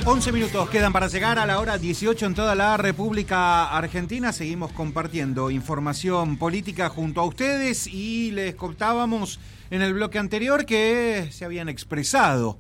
11 minutos quedan para llegar a la hora 18 en toda la República Argentina. Seguimos compartiendo información política junto a ustedes y les contábamos en el bloque anterior que se habían expresado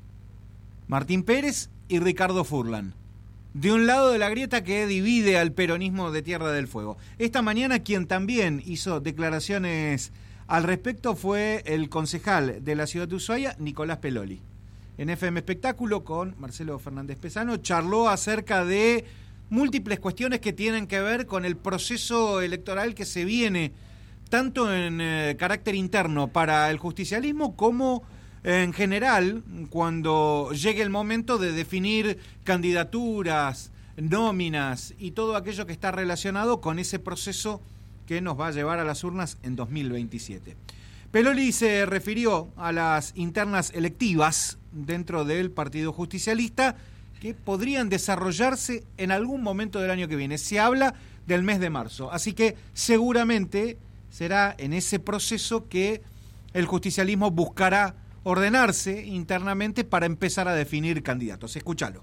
Martín Pérez y Ricardo Furlan, de un lado de la grieta que divide al peronismo de Tierra del Fuego. Esta mañana quien también hizo declaraciones al respecto fue el concejal de la ciudad de Ushuaia, Nicolás Peloli. En FM Espectáculo, con Marcelo Fernández Pesano, charló acerca de múltiples cuestiones que tienen que ver con el proceso electoral que se viene, tanto en carácter interno para el justicialismo como en general, cuando llegue el momento de definir candidaturas, nóminas y todo aquello que está relacionado con ese proceso que nos va a llevar a las urnas en 2027. Peloli se refirió a las internas electivas dentro del Partido Justicialista que podrían desarrollarse en algún momento del año que viene. Se habla del mes de marzo, así que seguramente será en ese proceso que el justicialismo buscará ordenarse internamente para empezar a definir candidatos. Escúchalo.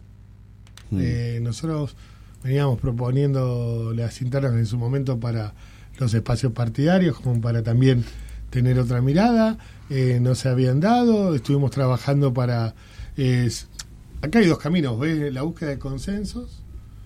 Nosotros veníamos proponiendo las internas en su momento para los espacios partidarios, como para también tener otra mirada, no se habían dado, estuvimos trabajando para... acá hay dos caminos, ¿ves? La búsqueda de consensos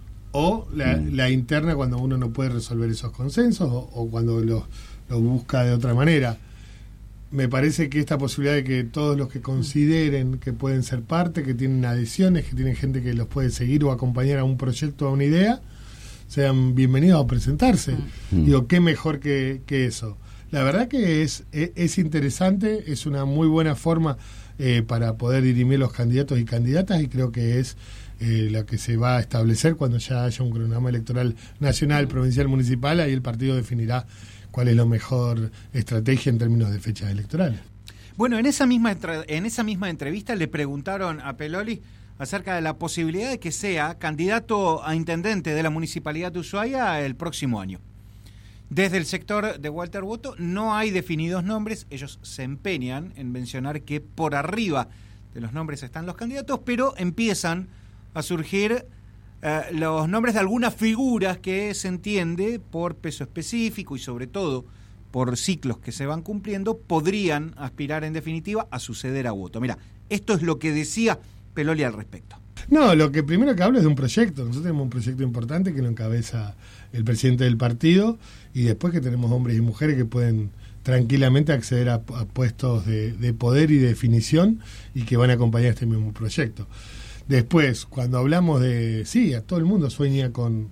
o la interna cuando uno no puede resolver esos consensos o cuando lo busca de otra manera. Me parece que esta posibilidad de que todos los que consideren que pueden ser parte, que tienen adhesiones, que tienen gente que los puede seguir o acompañar a un proyecto, a una idea, sean bienvenidos a presentarse. Digo, qué mejor que eso. La verdad que es interesante, es una muy buena forma para poder dirimir los candidatos y candidatas, y creo que es lo que se va a establecer cuando ya haya un cronograma electoral nacional, provincial, municipal. Ahí el partido definirá cuál es la mejor estrategia en términos de fechas electorales. Bueno, en esa misma entrevista le preguntaron a Peloli acerca de la posibilidad de que sea candidato a intendente de la Municipalidad de Ushuaia el próximo año. Desde el sector de Walter Boto no hay definidos nombres, ellos se empeñan en mencionar que por arriba de los nombres están los candidatos, pero empiezan a surgir los nombres de algunas figuras que se entiende por peso específico y sobre todo por ciclos que se van cumpliendo, podrían aspirar en definitiva a suceder a Boto. Mira, esto es lo que decía Peloli al respecto. No, lo que primero que hablo es de un proyecto. Nosotros tenemos un proyecto importante que lo encabeza el presidente del partido y después que tenemos hombres y mujeres que pueden tranquilamente acceder a puestos de poder y de definición y que van a acompañar este mismo proyecto. Después, cuando hablamos de... Sí, a todo el mundo sueña con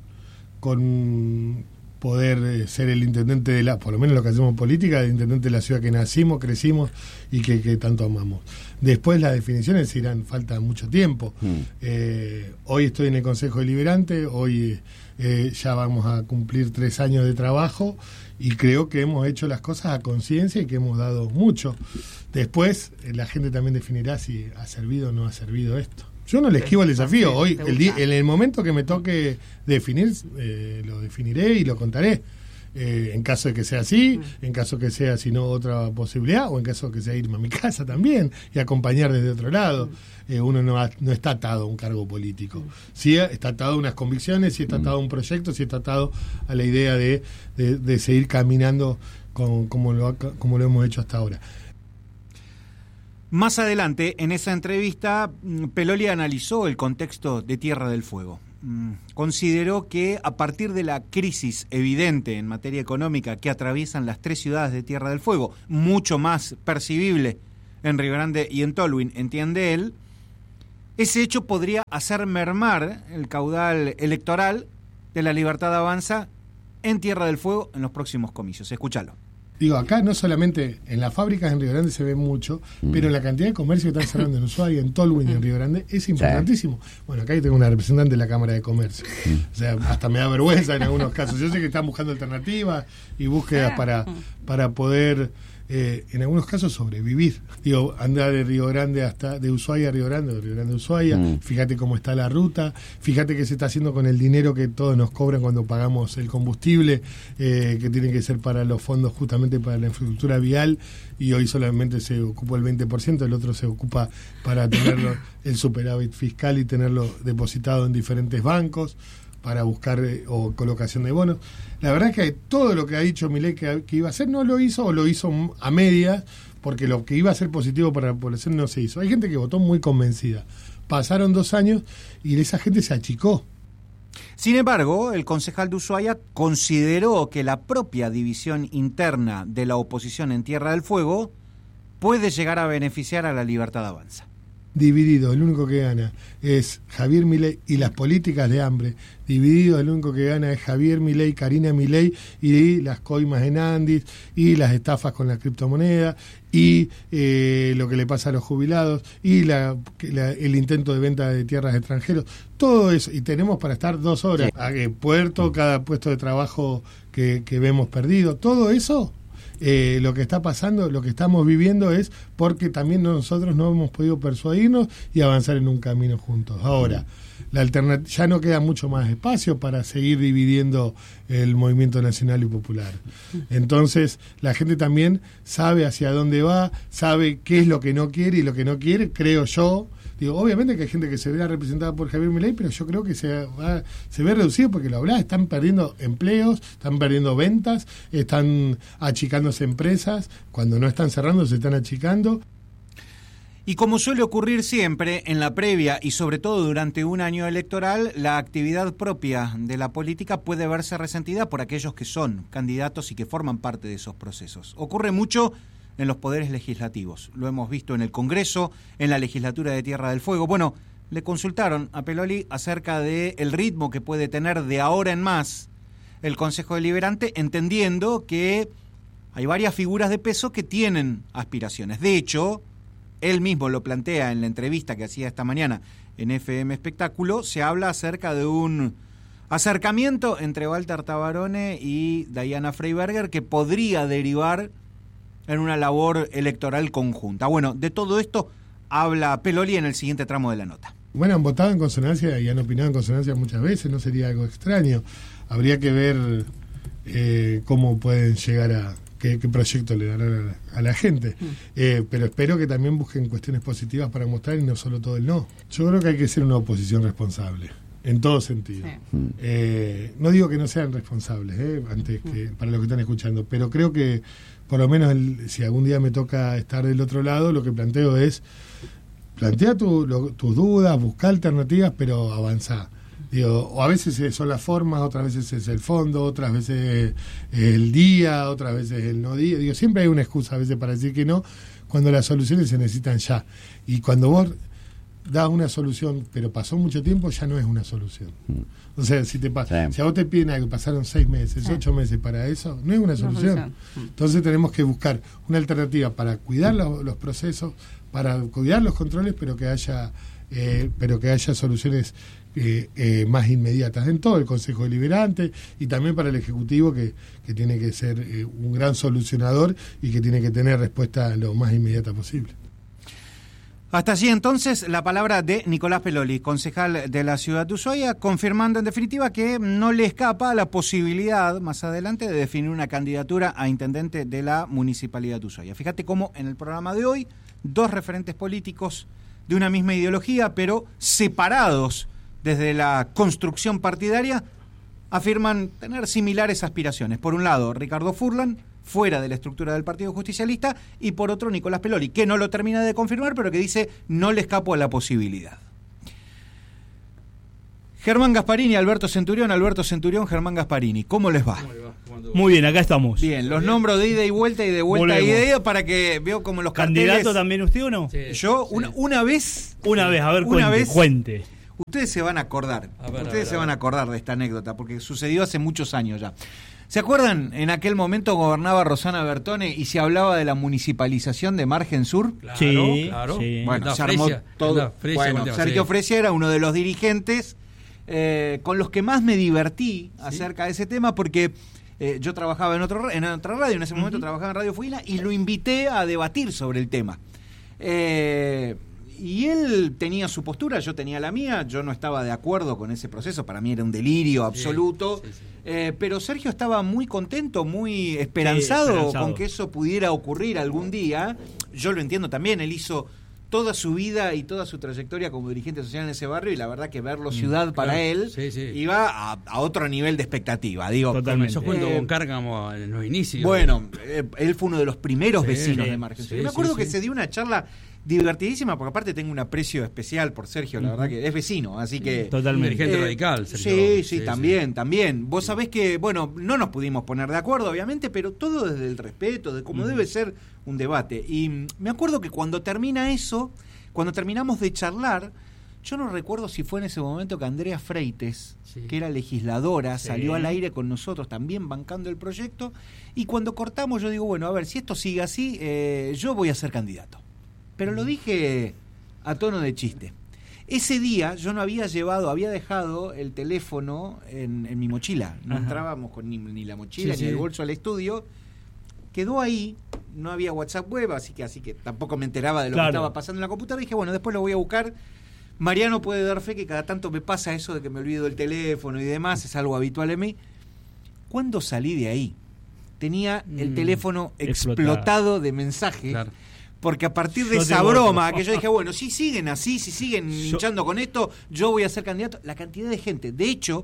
poder ser el intendente de por lo menos lo que hacemos política, el intendente de la ciudad que nacimos, crecimos y que tanto amamos. Después las definiciones irán, falta mucho tiempo. Hoy estoy en el Consejo Deliberante, hoy ya vamos a cumplir 3 años de trabajo y creo que hemos hecho las cosas a conciencia y que hemos dado mucho. Después la gente también definirá si ha servido o no ha servido esto. Yo no le esquivo el desafío. Hoy, en el momento que me toque definir, lo definiré y lo contaré. En caso de que sea así, en caso que sea si no otra posibilidad, o en caso que sea irme a mi casa también y acompañar desde otro lado. Uno no está atado a un cargo político. Sí está atado a unas convicciones, sí está atado a un proyecto, sí está atado a la idea de seguir caminando como lo hemos hecho hasta ahora. Más adelante, en esa entrevista, Peloli analizó el contexto de Tierra del Fuego. Consideró que a partir de la crisis evidente en materia económica que atraviesan las 3 ciudades de Tierra del Fuego, mucho más percibible en Río Grande y en Tolwyn, entiende él, ese hecho podría hacer mermar el caudal electoral de la Libertad Avanza en Tierra del Fuego en los próximos comicios. Escúchalo. Digo, acá no solamente en las fábricas en Río Grande se ve mucho, pero la cantidad de comercio que están cerrando en Ushuaia, en Tolwyn y en Río Grande es importantísimo. Bueno, acá yo tengo una representante de la Cámara de Comercio. O sea, hasta me da vergüenza en algunos casos. Yo sé que están buscando alternativas y búsquedas para poder en algunos casos sobrevivir. Digo, andar de Río Grande de Ushuaia a Río Grande, de Río Grande a Ushuaia, fíjate cómo está la ruta, fíjate qué se está haciendo con el dinero que todos nos cobran cuando pagamos el combustible, que tiene que ser para los fondos justamente para la infraestructura vial, y hoy solamente se ocupa el 20%, el otro se ocupa para tenerlo el superávit fiscal y tenerlo depositado en diferentes bancos para buscar o colocación de bonos. La verdad es que todo lo que ha dicho Milei que iba a hacer no lo hizo, o lo hizo a medias, porque lo que iba a ser positivo para la población no se hizo. Hay gente que votó muy convencida. Pasaron 2 años y esa gente se achicó. Sin embargo, el concejal de Ushuaia consideró que la propia división interna de la oposición en Tierra del Fuego puede llegar a beneficiar a la Libertad Avanza. Dividido, el único que gana es Javier Milei y las políticas de hambre. Dividido, el único que gana es Javier Milei, Karina Milei y las coimas en Andis y las estafas con la criptomoneda y lo que le pasa a los jubilados y el intento de venta de tierras de extranjeros. Todo eso, y tenemos para estar 2 horas. Puerto, cada puesto de trabajo que vemos perdido, todo eso. Lo que está pasando, lo que estamos viviendo es porque también nosotros no hemos podido persuadirnos y avanzar en un camino juntos. Ahora, ya no queda mucho más espacio para seguir dividiendo el movimiento nacional y popular. Entonces, la gente también sabe hacia dónde va, sabe qué es lo que no quiere, y lo que no quiere, creo yo. Digo, obviamente que hay gente que se verá representada por Javier Milei, pero yo creo que se ve reducido porque lo hablás, están perdiendo empleos, están perdiendo ventas, están achicándose empresas, cuando no están cerrando se están achicando. Y como suele ocurrir siempre en la previa y sobre todo durante un año electoral, la actividad propia de la política puede verse resentida por aquellos que son candidatos y que forman parte de esos procesos. Ocurre mucho en los poderes legislativos. Lo hemos visto en el Congreso, en la legislatura de Tierra del Fuego. Bueno, le consultaron a Peloli acerca del ritmo que puede tener de ahora en más el Consejo Deliberante, entendiendo que hay varias figuras de peso que tienen aspiraciones. De hecho, él mismo lo plantea en la entrevista que hacía esta mañana en FM Espectáculo. Se habla acerca de un acercamiento entre Walter Tabarone y Diana Freiberger que podría derivar en una labor electoral conjunta. Bueno, de todo esto habla Peloli en el siguiente tramo de la nota. Bueno, han votado en consonancia y han opinado en consonancia muchas veces, no sería algo extraño. Habría que ver cómo pueden llegar qué proyecto le darán a la gente. Pero espero que también busquen cuestiones positivas para mostrar y no solo todo el no. Yo creo que hay que ser una oposición responsable, en todo sentido. Sí. No digo que no sean responsables, antes que para los que están escuchando, pero creo que por lo menos si algún día me toca estar del otro lado, lo que planteo es plantea tus dudas, busca alternativas, pero avanzá. Digo, o a veces son las formas, otras veces es el fondo, otras veces es el día, otras veces el no día. Digo, siempre hay una excusa a veces para decir que no, cuando las soluciones se necesitan ya. Y cuando vos das una solución, pero pasó mucho tiempo, ya no es una solución. O sea, si a vos te piden algo, pasaron 6 meses, 8 meses para eso, no es una solución. Entonces tenemos que buscar una alternativa para cuidar los procesos, para cuidar los controles, pero que haya soluciones más inmediatas en todo el Consejo Deliberante y también para el Ejecutivo que tiene que ser un gran solucionador y que tiene que tener respuesta lo más inmediata posible. Hasta allí entonces la palabra de Nicolás Peloli, concejal de la ciudad de Ushuaia, confirmando en definitiva que no le escapa la posibilidad más adelante de definir una candidatura a intendente de la municipalidad de Ushuaia. Fíjate cómo en el programa de hoy 2 referentes políticos de una misma ideología, pero separados desde la construcción partidaria, afirman tener similares aspiraciones. Por un lado, Ricardo Furlan, fuera de la estructura del Partido Justicialista, y por otro, Nicolás Peloli, que no lo termina de confirmar, pero que dice, no le escapo a la posibilidad. Germán Gasparini, Alberto Centurión, Germán Gasparini, ¿cómo les va? Muy bien, acá estamos. Bien, los nombro de ida y vuelta y de vuelta a ida para que veo como los carteles. ¿Candidato también usted o no? Sí, yo, sí. Una vez, a ver, cuente. Ustedes se van a acordar, van a acordar de esta anécdota, porque sucedió hace muchos años ya. ¿Se acuerdan? En aquel momento gobernaba Rosana Bertone y se hablaba de la municipalización de Margen Sur. Claro, sí, claro. Sí. Bueno, se armó todo. Sergio Fresia era uno de los dirigentes con los que más me divertí acerca de ese tema, porque Yo trabajaba en otra radio, en ese momento trabajaba en Radio Fuila, y lo invité a debatir sobre el tema. Y él tenía su postura, yo tenía la mía, yo no estaba de acuerdo con ese proceso, para mí era un delirio absoluto, pero Sergio estaba muy contento, muy esperanzado con que eso pudiera ocurrir algún día. Yo lo entiendo también, él hizo toda su vida y toda su trayectoria como dirigente social en ese barrio, y la verdad que verlo ciudad para él iba a otro nivel de expectativa. Digo, totalmente. Yo junto con Cárcamo en los inicios. Bueno, él fue uno de los primeros vecinos de Margen. Yo me acuerdo que se dio una charla divertidísima, porque aparte tengo un aprecio especial por Sergio, la verdad que es vecino, así que... Totalmente. Dirigente radical, Sergio. Sí, también. Vos sabés que, bueno, no nos pudimos poner de acuerdo, obviamente, pero todo desde el respeto, de cómo debe ser un debate. Y me acuerdo que cuando termina eso, cuando terminamos de charlar, yo no recuerdo si fue en ese momento que Andrea Freites, que era legisladora, salió al aire con nosotros también bancando el proyecto, y cuando cortamos yo digo, bueno, a ver, si esto sigue así, yo voy a ser candidato. Pero lo dije a tono de chiste. Ese día yo no había dejado el teléfono en mi mochila. No entrábamos con ni la mochila ni el bolso al estudio. Quedó ahí, no había WhatsApp web, así que tampoco me enteraba de lo que estaba pasando en la computadora. Y dije, bueno, después lo voy a buscar. Mariano puede dar fe que cada tanto me pasa eso de que me olvido el teléfono y demás, es algo habitual en mí. Cuando salí de ahí, tenía el teléfono explotado de mensajes. Claro. Porque a partir de esa broma, que yo dije, bueno, si siguen así, si siguen hinchando con esto, yo voy a ser candidato. La cantidad de gente. De hecho,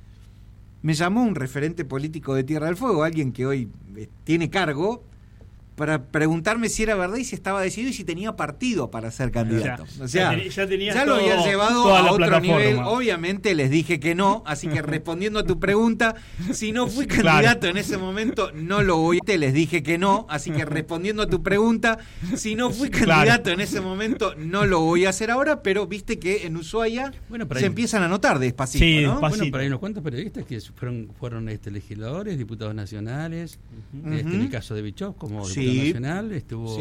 me llamó un referente político de Tierra del Fuego, alguien que hoy tiene cargo, para preguntarme si era verdad y si estaba decidido y si tenía partido para ser candidato. Ya lo había llevado a otro nivel. Obviamente les dije que no, así que respondiendo a tu pregunta, si no fui candidato en ese momento, no lo voy. Les dije que no, así que respondiendo a tu pregunta, si no fui candidato en ese momento, no lo voy a hacer ahora, pero viste que en Ushuaia se empiezan a notar despacito, ¿no? Despacito. Bueno, pero hay unos cuantos periodistas que fueron legisladores, diputados nacionales, en el caso de Bichov como diputado nacional, estuvo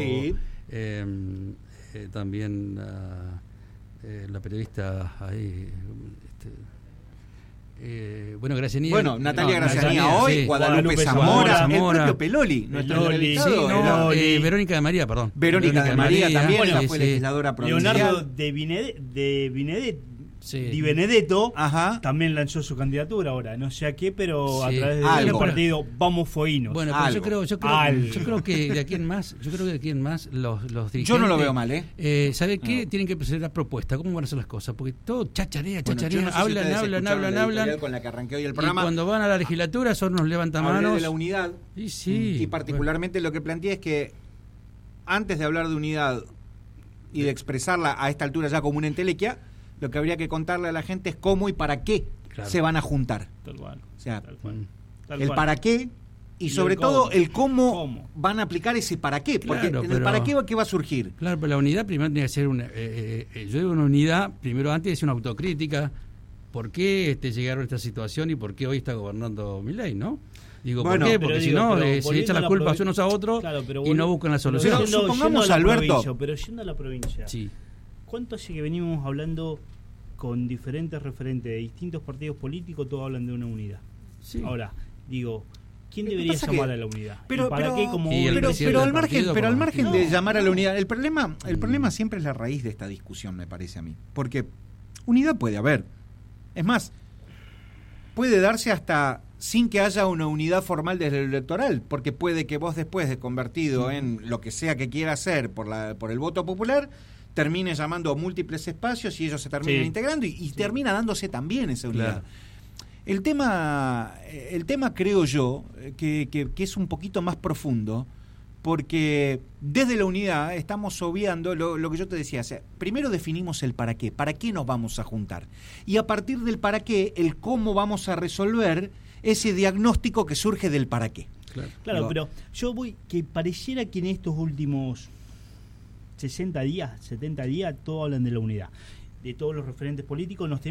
también la periodista ahí, Gracianía. Bueno, Natalia Gracianía hoy, Guadalupe Zamora, el propio Peloli, nuestro entrevistado. Verónica de María, perdón. Verónica de María también, ella fue legisladora provincial. Leonardo Di Benedetto también lanzó su candidatura ahora, no sé a qué, pero a través del partido Vamos Fueguinos. Bueno, pero yo creo que de aquí en más, los dirigentes. Yo no lo veo mal, ¿sabe qué? Tienen que presentar propuestas, ¿cómo van a hacer las cosas? Porque todo chacharea, no hablan. Con la que arranqué hoy el programa. Y cuando van a la legislatura son unos levantamanos. Hablé de la unidad. Y particularmente lo que planteé es que antes de hablar de unidad y de expresarla a esta altura ya como una entelequia, lo que habría que contarle a la gente es cómo y para qué se van a juntar. Tal cual. O sea, el para qué y sobre todo el cómo van a aplicar ese para qué. Porque en el para qué va a surgir. Claro, pero la unidad primero tiene que ser yo digo una unidad, primero antes es una autocrítica. ¿Por qué llegaron a esta situación y por qué hoy está gobernando Milei, no? Digo, ¿por qué? Porque si no, se echan las culpas unos a otros y no buscan la solución. Pero supongamos, Alberto. Pero yendo a la provincia. Sí. ¿Cuánto hace que venimos hablando con diferentes referentes de distintos partidos políticos? Todos hablan de una unidad. Sí. Ahora, digo, ¿quién debería llamar a la unidad? Pero al margen de llamar a la unidad, el problema siempre es la raíz de esta discusión, me parece a mí. Porque unidad puede haber. Es más, puede darse hasta sin que haya una unidad formal desde el electoral, porque puede que vos después de convertido en lo que sea que quiera hacer por el voto popular, termine llamando a múltiples espacios y ellos se terminan integrando y termina dándose también esa unidad. Claro. El tema creo yo que es un poquito más profundo, porque desde la unidad estamos obviando lo que yo te decía. O sea, primero definimos el para qué nos vamos a juntar, y a partir del para qué, el cómo vamos a resolver ese diagnóstico que surge del para qué. Claro, pero yo voy, que pareciera que en estos últimos 60 días, 70 días, todos hablan de la unidad. De todos los referentes políticos nos